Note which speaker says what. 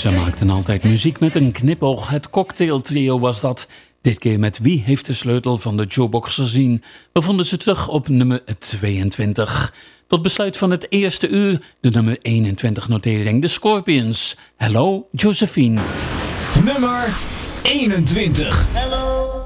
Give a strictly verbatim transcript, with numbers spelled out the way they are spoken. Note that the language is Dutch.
Speaker 1: Ze maakten altijd muziek met een knipoog. Het cocktailtrio was dat. Dit keer met Wie heeft de sleutel van de jukebox gezien? We vonden ze terug op nummer tweeëntwintig. Tot besluit van het eerste uur de nummer eenentwintig notering. De Scorpions. Hello, Josephine.
Speaker 2: Nummer eenentwintig.
Speaker 3: Hello.